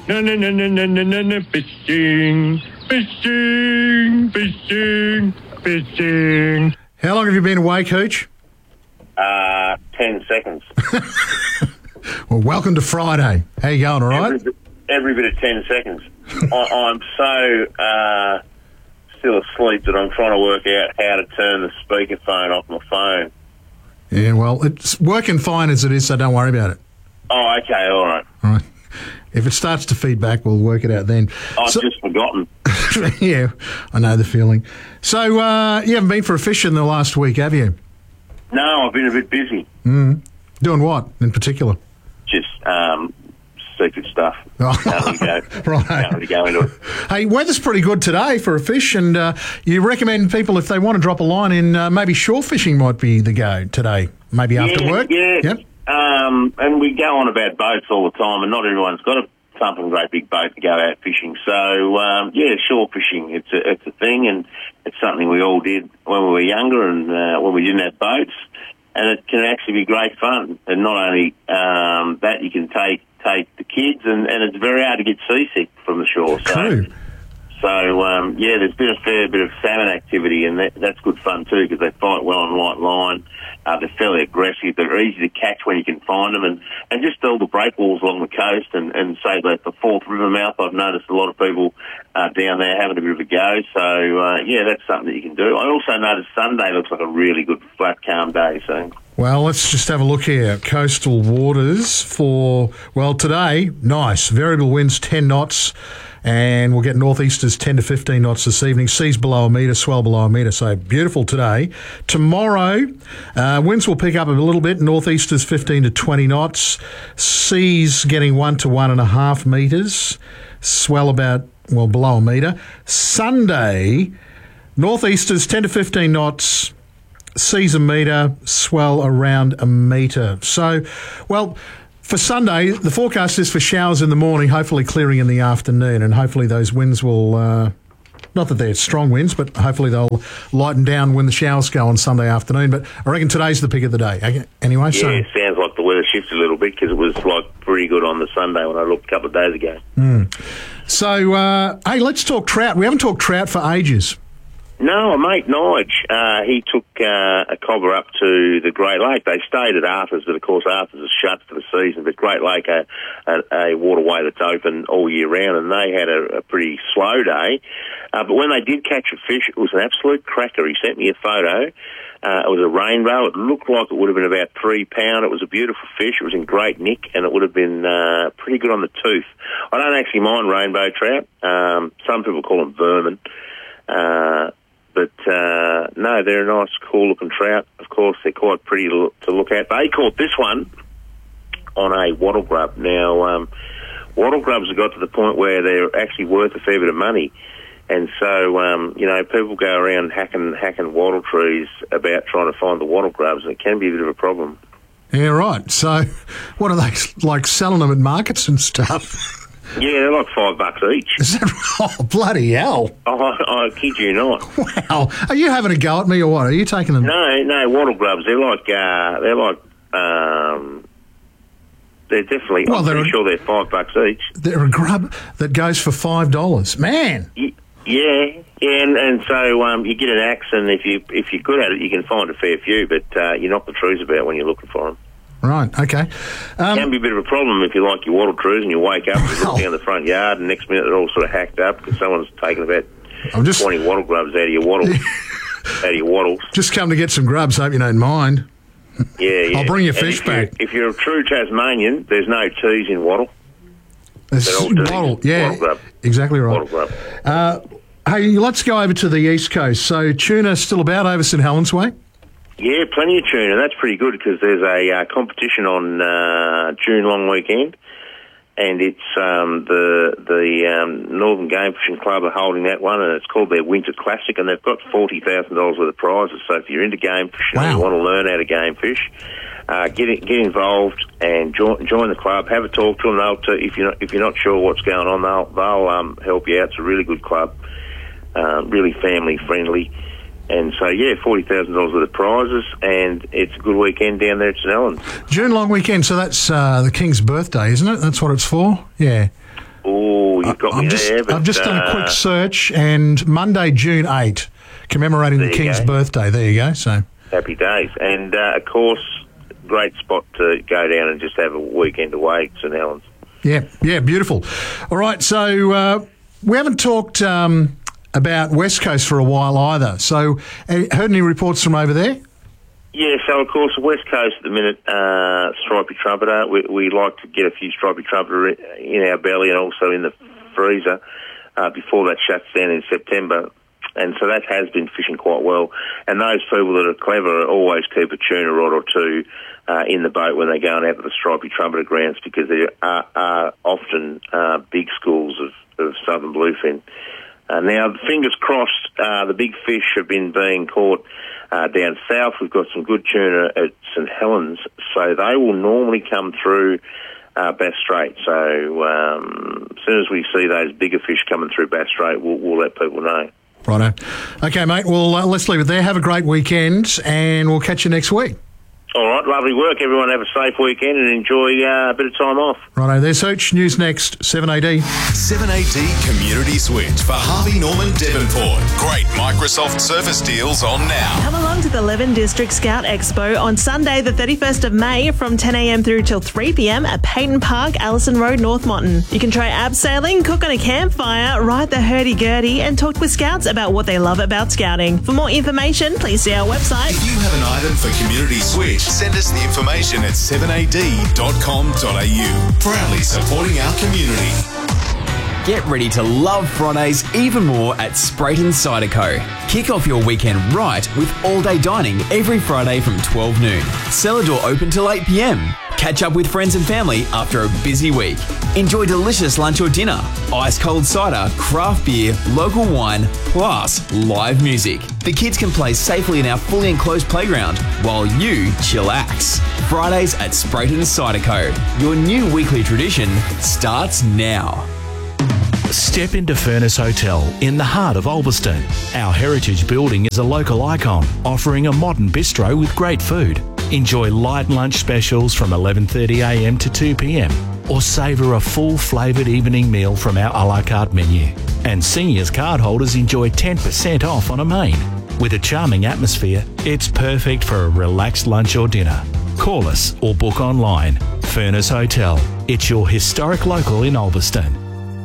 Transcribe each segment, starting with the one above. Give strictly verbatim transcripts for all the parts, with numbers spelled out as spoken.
No, no, no, no, no, no, no, no, fishing, fishing, fishing, fishing. How long have you been away, Cooch? Uh, ten seconds. Well, welcome to Friday. How you going, all right? Every, bit- every bit of ten seconds. I, I'm so uh, still asleep that I'm trying to work out how to turn the speakerphone off my phone. Yeah, well, it's working fine as it is, so don't worry about it. Oh, okay, all right. All right. If it starts to feedback, we'll work it out then. I've So- just forgotten. yeah, I know the feeling. So, uh, you haven't been for a fish in the last week, have you? No, I've been a bit busy. Mm. Doing what in particular? Just um, secret stuff. Oh. Can't really go, Right. can't really go into it. Hey, weather's pretty good today for a fish, and uh, you recommend people, if they want to drop a line in, uh, maybe shore fishing might be the go today, maybe after yeah, work? Yeah, Yep. um, and we go on about boats all the time, and not everyone's got a thumping great big boat to go out fishing. So, um, yeah, shore fishing, it's a, it's a thing, and it's something we all did when we were younger and uh, when we didn't have boats. And it can actually be great fun. And not only um, that, you can take take the kids, and, and it's very hard to get seasick from the shore. So, True. so um, yeah, there's been a fair bit of salmon activity, and that, that's good fun too, because they fight well on light line. Uh, they're fairly aggressive. They're easy to catch when you can find them, and, and just all the breakwalls along the coast, and, and say that the Fourth River mouth, I've noticed a lot of people uh, down there having a bit of a go. So, uh, yeah, that's something that you can do. I also noticed Sunday looks like a really good flat, calm day, so... Well, let's just have a look here. Coastal waters for, well, today, nice. Variable winds ten knots, and we'll get northeasters ten to fifteen knots this evening. Seas below a metre, swell below a metre, so beautiful today. Tomorrow, uh, winds will pick up a little bit, northeasters fifteen to twenty knots. Seas getting one to one and a half metres, swell about, well, below a metre. Sunday, northeasters ten to fifteen knots, seas a metre, swell around a metre. So, well, for Sunday, the forecast is for showers in the morning, hopefully clearing in the afternoon, and hopefully those winds will, uh, not that they're strong winds, but hopefully they'll lighten down when the showers go on Sunday afternoon. But I reckon today's the pick of the day. Okay, anyway, Yeah, so... it sounds like the weather shifted a little bit, because it was, like, pretty good on the Sunday when I looked a couple of days ago. Mm. So, uh, hey, let's talk trout. We haven't talked trout for ages. No, mate, Nige, uh, he took uh, a cobbler up to the Great Lake. They stayed at Arthur's, but of course Arthur's is shut for the season. But Great Lake, a, a, a waterway that's open all year round, and they had a, a pretty slow day. Uh, but when they did catch a fish, it was an absolute cracker. He sent me a photo. Uh, it was a rainbow. It looked like it would have been about three pound. It was a beautiful fish. It was in great nick, and it would have been uh, pretty good on the tooth. I don't actually mind rainbow trout. Um, some people call them vermin. Uh, But, uh, no, they're a nice, cool-looking trout. Of course, they're quite pretty to look, to look at. They caught this one on a wattle grub. Now, um, wattle grubs have got to the point where they're actually worth a fair bit of money. And so, um, you know, people go around hacking, hacking wattle trees about trying to find the wattle grubs, and it can be a bit of a problem. Yeah, right. So what are they, like selling them at markets and stuff? Yeah, they're like five bucks each. Is that right? Oh, bloody hell. Oh, I, I kid you not. Wow. Are you having a go at me or what? Are you taking them? No, no, wattle grubs, they're like, uh, they're like, um, they're definitely, Well, I'm they're pretty a- sure they're five bucks each. They're a grub that goes for five dollars. Man. Y- Yeah, yeah, and, and so um, you get an axe, and if you if you're good at it, you can find a fair few. But uh, you knock the trees about when you're looking for them. Right. Okay. Um, It can be a bit of a problem if you like your wattle trees and you wake up and you look Well. down the front yard, and next minute they're all sort of hacked up because someone's taken about I'm just twenty wattle grubs out of your wattles. out of your wattles. just come to get some grubs. Hope you don't mind. Yeah, yeah. I'll bring your And fish if you're- back. If you're a true Tasmanian, there's no T's in wattle. This They're all dirty. wattle. Yeah. Wattle grub. Exactly right. Wattle grub. Uh, hey, let's go over to the east coast. So tuna still about over St Helens Way. Yeah, plenty of tuna. That's pretty good because there's a uh, competition on uh, June long weekend, and it's um, the the um, Northern Game Fishing Club are holding that one, and it's called their Winter Classic, and they've got forty thousand dollars worth of prizes. So if you're into game fishing Wow. and you want to learn how to game fish, uh, get in, get involved and join join the club. Have a talk to them. They'll t- if you're not, if you're not sure what's going on, they'll they'll um, help you out. It's a really good club, uh, really family friendly. And so, yeah, forty thousand dollars worth of prizes, and it's a good weekend down there at St Helens. June long weekend. So that's uh, the King's birthday, isn't it? That's what it's for. Yeah. Oh, you've got I'm me just, there. But, I've just done a uh, quick search, and Monday, June eighth, commemorating the There you King's go. birthday. There you go. So, Happy days. And, uh, of course, great spot to go down and just have a weekend away at St Helens. yeah, yeah, beautiful. All right, so uh, we haven't talked um, about West Coast for a while either. So, uh, heard any reports from over there? Yeah, so of course the West Coast at the minute, uh, stripy trumpeter. We, we like to get a few stripy trumpeter in our belly and also in the freezer uh, before that shuts down in September. And so that has been fishing quite well. And those people that are clever always keep a tuna rod or two uh, in the boat when they're going out to the stripy trumpeter grounds, because there are, are often uh, big schools of, of southern bluefin. Uh, now, fingers crossed, uh, the big fish have been being caught uh, down south. We've got some good tuna at St Helens, so they will normally come through uh, Bass Strait. So um, as soon as we see those bigger fish coming through Bass Strait, we'll, we'll let people know. Righto. Okay, mate, well, uh, let's leave it there. Have a great weekend, and we'll catch you next week. All right, lovely work. Everyone have a safe weekend and enjoy uh, a bit of time off. Righto, there's Search. News next, seven A D. seven A D Community Switch for Harvey Norman Devonport. Great Microsoft Surface deals on now. Come along to the Leven District Scout Expo on Sunday, the thirty-first of May from ten a.m. through till three p.m. at Peyton Park, Allison Road, North Monton. You can try abseiling, cook on a campfire, ride the hurdy-gurdy and talk with scouts about what they love about scouting. For more information, please see our website. If you have an item for Community Switch, send us the information at seven a d dot com dot a u. Proudly supporting our community. Get ready to love Fridays even more at Sprayton Cider Co. Kick off your weekend right with all-day dining every Friday from twelve noon. Cellar door open till eight p.m. Catch up with friends and family after a busy week. Enjoy delicious lunch or dinner, ice-cold cider, craft beer, local wine, plus live music. The kids can play safely in our fully enclosed playground while you chillax. Fridays at Sprayton Cider Co. Your new weekly tradition starts now. Step into Furnace Hotel in the heart of Ulverston. Our heritage building is a local icon, offering a modern bistro with great food. Enjoy light lunch specials from eleven thirty a m to two p m or savour a full flavoured evening meal from our a la carte menu. And seniors card holders enjoy ten percent off on a main. With a charming atmosphere, it's perfect for a relaxed lunch or dinner. Call us or book online. Furnace Hotel. It's your historic local in Ulverston.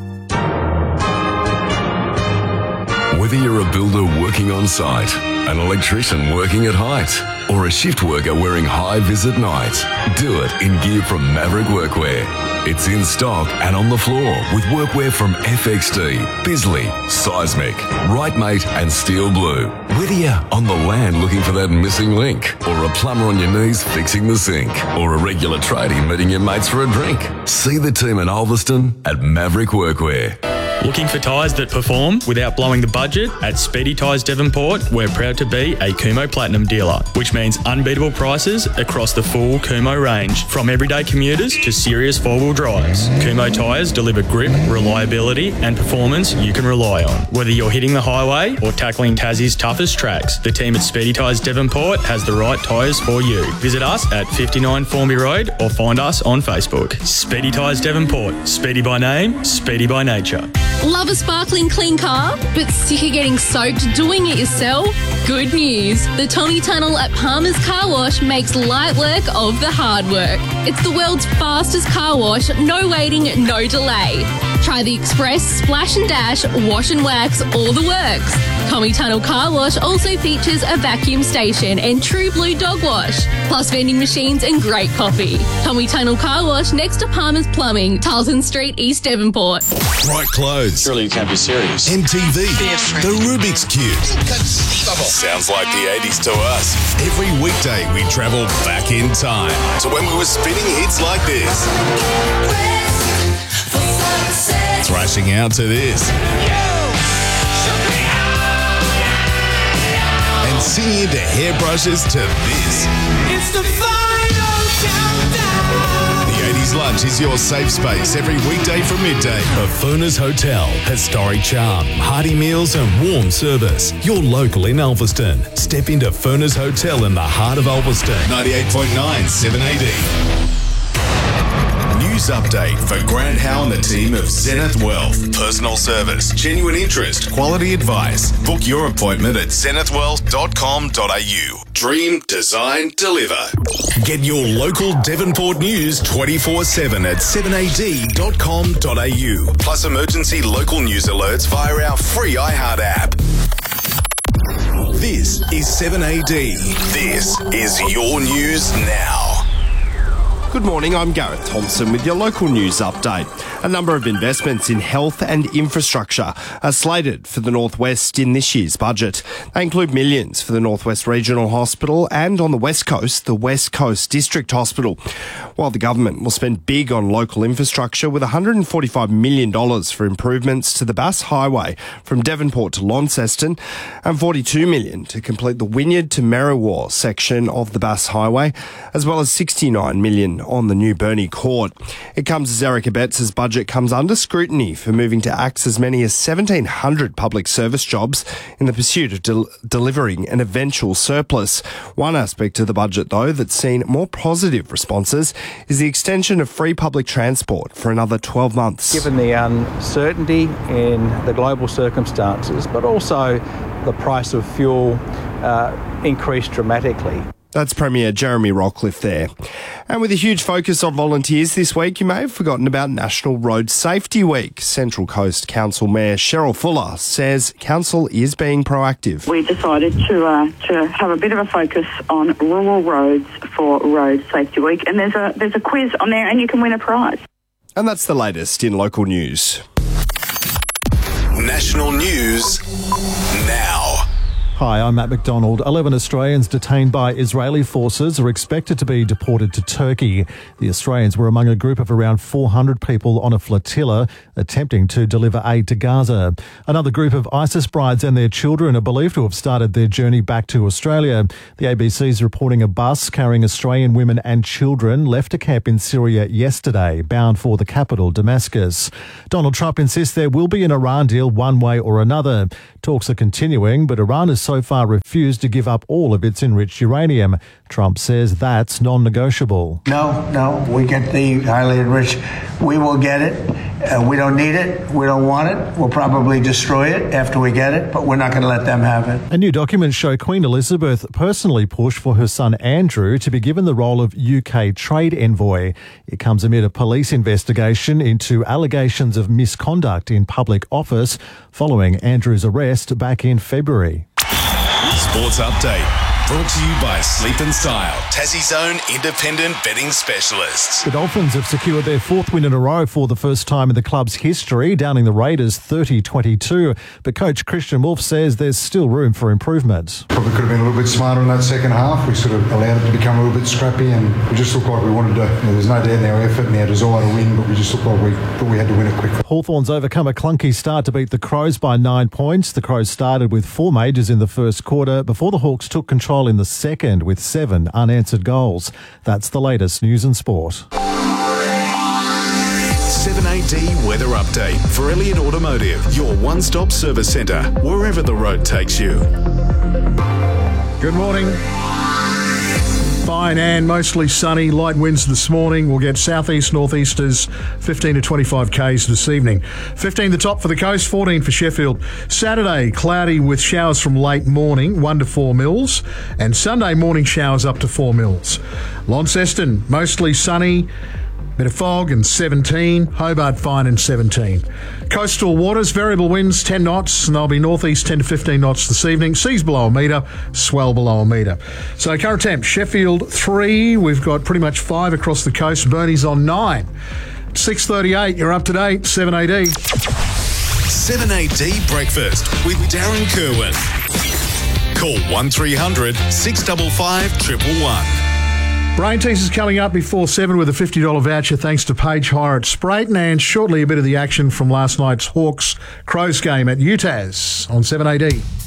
Whether you're a builder working on site, an electrician working at height, or a shift worker wearing high-vis at night, do it in gear from Maverick Workwear. It's in stock and on the floor with workwear from F X D, Bisley, Seismic, Rightmate and Steel Blue. Whether you're on the land looking for that missing link, or a plumber on your knees fixing the sink, or a regular tradie meeting your mates for a drink, see the team in Ulverston at Maverick Workwear. Looking for tyres that perform without blowing the budget? At Speedy Tyres Devonport, we're proud to be a Kumho Platinum dealer, which means unbeatable prices across the full Kumho range, from everyday commuters to serious four-wheel drives. Kumho tyres deliver grip, reliability and performance you can rely on. Whether you're hitting the highway or tackling Tassie's toughest tracks, the team at Speedy Tyres Devonport has the right tyres for you. Visit us at fifty-nine Formby Road or find us on Facebook. Speedy Tyres Devonport. Speedy by name, speedy by nature. Love a sparkling clean car, but sick of getting soaked doing it yourself? Good news. The Tommy Tunnel at Palmer's Car Wash makes light work of the hard work. It's the world's fastest car wash, no waiting, no delay. Try the Express, Splash and Dash, Wash and Wax, all the works. Tommy Tunnel Car Wash also features a vacuum station and True Blue Dog Wash, plus vending machines and great coffee. Tommy Tunnel Car Wash next to Palmer's Plumbing, Tarleton Street, East Devonport. Bright clothes. Surely you can't be serious. M T V. The Rubik's Cube. Sounds like the eighties to us. Every weekday we travel back in time to when we were spinning hits like this. Thrashing out to this. And singing into hairbrushes to this. It's the final countdown. The eighties Lunch is your safe space every weekday from midday. The Furnace Hotel. Historic charm, hearty meals and warm service. Your local in Ulverston. Step into Furnace Hotel in the heart of Ulverston. ninety-eight point nine seven A D. New news update for Grant Howe and the team of Zenith Wealth. Personal service, genuine interest, quality advice. Book your appointment at zenith wealth dot com dot a u. Dream, design, deliver. Get your local Devonport news twenty-four seven at seven a d dot com dot a u. Plus emergency local news alerts via our free iHeart app. This is seven A D. This is your news now. Good morning, I'm Gareth Thompson with your local news update. A number of investments in health and infrastructure are slated for the North West in this year's budget. They include millions for the North West Regional Hospital and on the West Coast, the West Coast District Hospital. While the government will spend big on local infrastructure with one hundred forty-five million dollars for improvements to the Bass Highway from Devonport to Launceston and forty-two million dollars to complete the Wynyard to Merriwa section of the Bass Highway, as well as sixty-nine million dollars on the new Burnie Court. It comes as Erica Betts' budget comes under scrutiny for moving to axe as many as seventeen hundred public service jobs in the pursuit of del- delivering an eventual surplus. One aspect of the budget, though, that's seen more positive responses is the extension of free public transport for another twelve months. Given the uncertainty in the global circumstances, but also the price of fuel uh, increased dramatically. That's Premier Jeremy Rockcliffe there. And with a huge focus on volunteers this week, you may have forgotten about National Road Safety Week. Central Coast Council Mayor Cheryl Fuller says council is being proactive. We decided to uh, to have a bit of a focus on rural roads for Road Safety Week, and there's a there's a quiz on there, and you can win a prize. And that's the latest in local news. National news now. Hi, I'm Matt McDonald. eleven Australians detained by Israeli forces are expected to be deported to Turkey. The Australians were among a group of around four hundred people on a flotilla attempting to deliver aid to Gaza. Another group of ISIS brides and their children are believed to have started their journey back to Australia. The A B C is reporting a bus carrying Australian women and children left a camp in Syria yesterday, bound for the capital, Damascus. Donald Trump insists there will be an Iran deal one way or another. Talks are continuing, but Iran is so far refused to give up all of its enriched uranium. Trump says that's non-negotiable. No, no, we get the highly enriched. We will get it. Uh, we don't need it. We don't want it. We'll probably destroy it after we get it, but we're not going to let them have it. A new documents show Queen Elizabeth personally pushed for her son Andrew to be given the role of U K trade envoy. It comes amid a police investigation into allegations of misconduct in public office following Andrew's arrest back in February. Sports update. Brought to you by Sleep and Style, Tassie's own independent betting specialists. The Dolphins have secured their fourth win in a row for the first time in the club's history, downing the Raiders thirty twenty-two. But coach Christian Wolf says there's still room for improvement. Probably could have been a little bit smarter in that second half. We sort of allowed it to become a little bit scrappy, and we just looked like we wanted to. You know, there's no doubt in our effort and our desire to win, but we just looked like we thought we had to win it quickly. Hawthorns overcome a clunky start to beat the Crows by nine points. The Crows started with four majors in the first quarter before the Hawks took control in the second with seven unanswered goals. That's the latest news and sport. seven A D weather update for Elliott Automotive, your one-stop service centre, wherever the road takes you. Good morning. Fine and mostly sunny. Light winds this morning. We'll get southeast northeasters, fifteen to twenty-five kays this evening. fifteen the top for the coast, fourteen for Sheffield. Saturday, cloudy with showers from late morning, one to four mils. And Sunday, morning showers up to four mils. Launceston, mostly sunny. Bit of fog and seventeen. Hobart fine and seventeen. Coastal waters, variable winds ten knots, and they'll be northeast ten to fifteen knots this evening. Seas below a metre, swell below a metre. So current temp, Sheffield three. We've got pretty much five across the coast. Burnie's on nine. six thirty-eight, you're up to date. seven A D. seven A D Breakfast with Darren Kerwin. Call one three hundred six five five one one one. Brain teasers coming up before seven with a fifty dollars voucher thanks to Page Hire at Sprayton, and shortly a bit of the action from last night's Hawks Crows game at U T A S on seven A D.